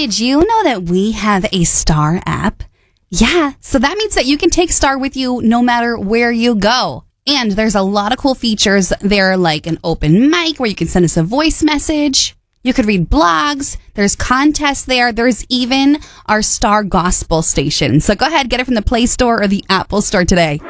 Did you know that we have a Star app? Yeah, so that means that you can take Star with you no matter where you go. And there's a lot of cool features there, like an open mic where you can send us a voice message. You could read blogs. There's contests there. There's even our Star Gospel station. So go ahead, get it from the Play Store or the Apple Store today.